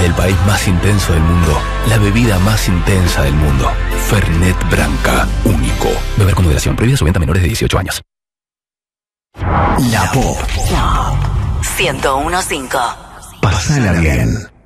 El país más intenso del mundo. La bebida más intensa del mundo. Fernet Branca. Único. Beber con moderación. Prohibida su venta a menores de 18 años. La Pop. 101.5. Pasala bien.